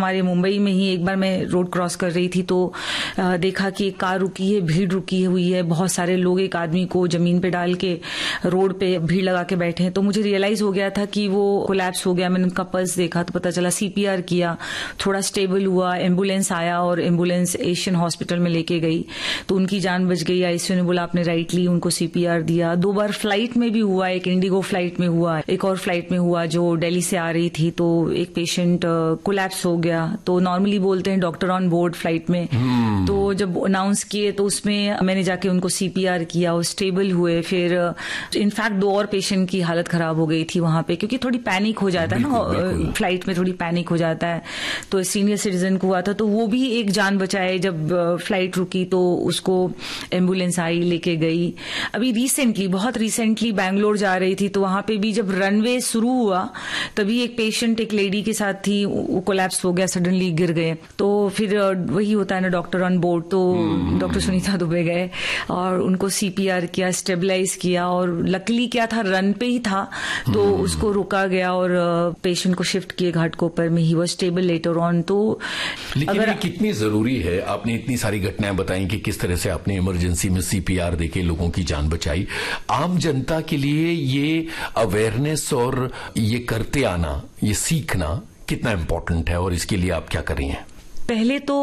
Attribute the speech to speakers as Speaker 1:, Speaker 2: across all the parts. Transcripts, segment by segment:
Speaker 1: हमारे मुंबई में ही एक बार मैं रोड क्रॉस कर रही थी तो देखा कि एक कार रुकी है, भीड़ रुकी हुई है, बहुत सारे लोग एक आदमी को जमीन पे डाल के रोड पे भीड़ लगा के बैठे हैं। तो मुझे रियलाइज हो गया था कि वो कोलैप्स हो गया। मैंने उनका पल्स देखा तो पता चला, सीपीआर किया, थोड़ा स्टेबल हुआ, एम्बुलेंस आया और एम्बुलेंस एशियन हॉस्पिटल में लेके गई तो उनकी जान बच गई। आईसीयू ने बोला आपने राइट ली, उनको सीपीआर दिया। 2 बार फ्लाइट में भी हुआ, एक इंडिगो फ्लाइट में हुआ, एक और फ्लाइट में हुआ जो दिल्ली से आ रही थी तो एक पेशेंट कोलैप्स हो गया। तो नॉर्मली बोलते हैं डॉक्टर ऑन बोर्ड फ्लाइट में, तो जब अनाउंस किए तो उसमें मैंने जाके उनको सीपीआर किया, वो स्टेबल हुए। फिर इनफैक्ट 2 और पेशेंट की हालत खराब हो गई थी वहां पे, क्योंकि थोड़ी पैनिक हो जाता है ना, फ्लाइट में थोड़ी पैनिक हो जाता है। तो सीनियर सिटीजन को हुआ था तो वो भी एक जान बचाए। जब फ्लाइट रुकी तो उसको एम्बुलेंस आई, लेके गई। अभी रिसेंटली, बहुत रिसेंटली बैंगलोर जा रही थी तो वहां पे भी जब रनवे शुरू हुआ तभी एक पेशेंट एक लेडी के साथ थी, वो कोलैप्स हो गया, सडनली गिर गए। तो फिर वही होता है ना डॉक्टर ऑन बोर्ड, तो डॉक्टर सुनीता दुबे गए और उनको सीपीआर किया, स्टेबलाइज किया और लकीली क्या था, रन पे ही था तो उसको रोका गया और पेशेंट को शिफ्ट किए घाटकोपर में, he was stable later on. तो
Speaker 2: लेकिन ये कितनी जरूरी है, आपने इतनी सारी घटनाएं बताई कि किस तरह से आपने इमरजेंसी में सीपीआर देके लोगों की जान बचाई। आम जनता के लिए ये अवेयरनेस और ये करते आना, ये सीखना कितना इम्पोर्टेंट है और इसके लिए आप क्या कर रही हैं?
Speaker 1: पहले तो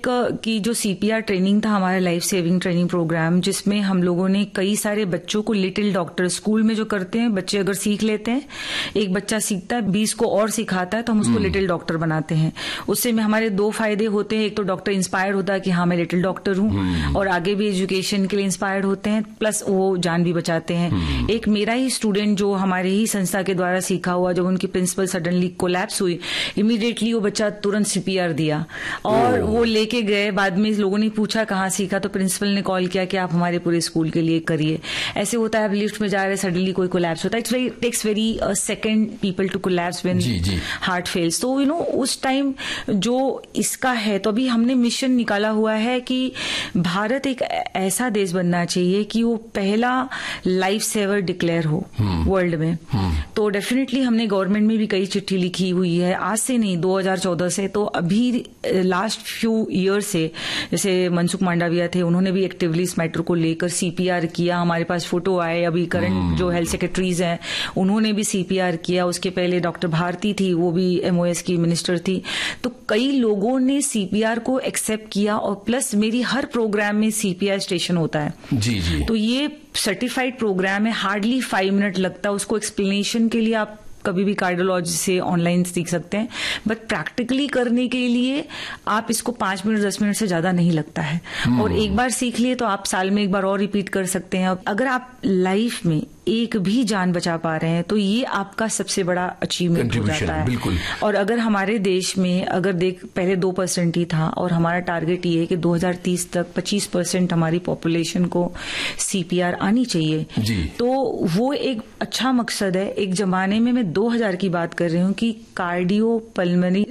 Speaker 1: कि जो सीपीआर ट्रेनिंग था हमारा लाइफ सेविंग ट्रेनिंग प्रोग्राम, जिसमें हम लोगों ने कई सारे बच्चों को लिटिल डॉक्टर स्कूल में जो करते हैं, बच्चे अगर सीख लेते हैं, एक बच्चा सीखता है 20 को और सिखाता है तो हम उसको लिटिल डॉक्टर बनाते हैं। उससे में हमारे 2 फायदे होते हैं। एक तो डॉक्टर इंस्पायर्ड होता है कि हाँ मैं लिटिल डॉक्टर हूं और आगे भी एजुकेशन के लिए इंस्पायर्ड होते हैं, प्लस वो जान भी बचाते हैं। एक मेरा ही स्टूडेंट जो हमारे ही संस्था के द्वारा सीखा हुआ, जब उनकी प्रिंसिपल सडनली कोलैप्स हुई, इमीडिएटली वो बच्चा तुरंत सीपीआर दिया और वो लेके गए। बाद में लोगों ने पूछा कहाँ सीखा तो प्रिंसिपल ने कॉल किया कि आप हमारे पूरे स्कूल के लिए करिए। ऐसे होता है, आप लिफ्ट में जा रहे हैं, सडनली कोई कोलैप्स होता है, it takes very second people to collapse when heart fails. तो उस टाइम जो इसका है, तो अभी हमने मिशन निकाला हुआ है कि भारत एक ऐसा देश बनना चाहिए कि वो पहला लाइफ सेवर डिक्लेयर हो वर्ल्ड में। तो डेफिनेटली हमने गवर्नमेंट में भी कई चिट्ठी लिखी हुई है, आज से नहीं 2014 से। तो अभी लास्ट फ्यू ईयर से, जैसे मनसुख मांडविया थे, उन्होंने भी एक्टिवली इस मैटर को लेकर सीपीआर किया। हमारे पास फोटो आए, अभी करंट जो हेल्थ सेक्रेटरीज हैं उन्होंने भी सीपीआर किया। उसके पहले डॉक्टर भारती थी, वो भी एमओएस की मिनिस्टर थी। तो कई लोगों ने सीपीआर को एक्सेप्ट किया और प्लस मेरी हर प्रोग्राम में सीपीआर स्टेशन होता है।
Speaker 2: जी जी।
Speaker 1: तो ये सर्टिफाइड प्रोग्राम है, हार्डली 5 मिनट लगता है उसको एक्सप्लेनेशन के लिए। आप कभी भी कार्डियोलॉजी से ऑनलाइन सीख सकते हैं, बट प्रैक्टिकली करने के लिए आप इसको 5 मिनट 10 मिनट से ज्यादा नहीं लगता है। और एक बार सीख लिए तो आप साल में एक बार और रिपीट कर सकते हैं। अगर आप लाइफ में एक भी जान बचा पा रहे हैं तो ये आपका सबसे बड़ा अचीवमेंट हो जाता है।
Speaker 2: बिल्कुल।
Speaker 1: और अगर हमारे देश में अगर पहले 2% ही था और हमारा टारगेट ये है कि 2030 तक 25% हमारी पॉपुलेशन को सीपीआर आनी चाहिए
Speaker 2: जी।
Speaker 1: तो वो एक अच्छा मकसद है। एक जमाने में मैं 2000 की बात कर रही हूँ कि कार्डियोपल्मोनरी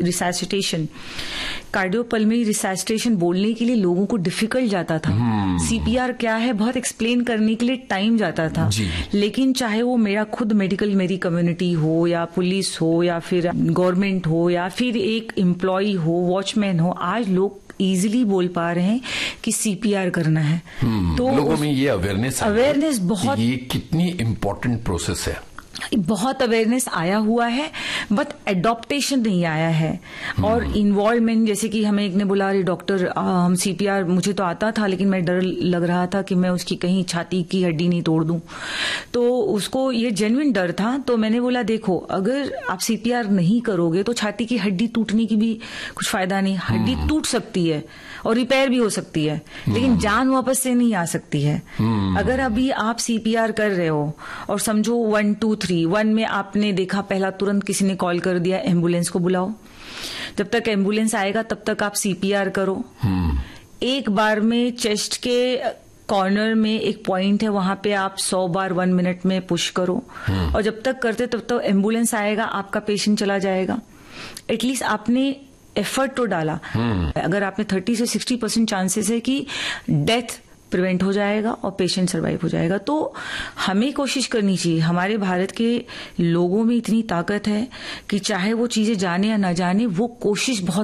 Speaker 1: रिसैसिटेशन बोलने के लिए लोगों को डिफिकल्ट जाता था। सीपीआर क्या है बहुत एक्सप्लेन करने के लिए टाइम जाता था। लेकिन चाहे वो मेरा खुद मेरी कम्युनिटी हो या पुलिस हो या फिर गवर्नमेंट हो या फिर एक एम्प्लॉय हो, वॉचमैन हो, आज लोग इजीली बोल पा रहे हैं कि सीपीआर करना है। तो
Speaker 2: लोगों में ये अवेयरनेस
Speaker 1: बहुत,
Speaker 2: ये कितनी इम्पोर्टेंट प्रोसेस है।
Speaker 1: बहुत अवेयरनेस आया हुआ है बट एडॉप्टेशन नहीं आया है। और इन्वॉल्वमेंट, जैसे कि हमें एक ने बोला अरे डॉक्टर हम सीपीआर, मुझे तो आता था लेकिन मैं डर लग रहा था कि मैं उसकी कहीं छाती की हड्डी नहीं तोड़ दूं। तो उसको ये जेन्युइन डर था। तो मैंने बोला देखो अगर आप सीपीआर नहीं करोगे तो छाती की हड्डी टूटने की भी कुछ फायदा नहीं। हड्डी टूट सकती है और रिपेयर भी हो सकती है लेकिन जान वापस से नहीं आ सकती है। अगर अभी आप सीपीआर कर रहे हो और समझो 1 2 3 1 में आपने देखा पहला, तुरंत किसी ने कॉल कर दिया एम्बुलेंस को बुलाओ। जब तक एम्बुलेंस आएगा तब तक आप सीपीआर करो। एक बार में चेस्ट के कॉर्नर में एक पॉइंट है, वहां पे आप 100 बार 1 मिनट में पुश करो और जब तक करते तब तक एम्बुलेंस आएगा, आपका पेशेंट चला जाएगा। एटलीस्ट आपने एफर्ट तो डाला। अगर आपने 30 से 60% चांसेस है कि डेथ प्रिवेंट हो जाएगा और पेशेंट सर्वाइव हो जाएगा। तो हमें कोशिश करनी चाहिए। हमारे भारत के लोगों में इतनी ताकत है कि चाहे वो चीजें जाने या ना जाने, वो कोशिश बहुत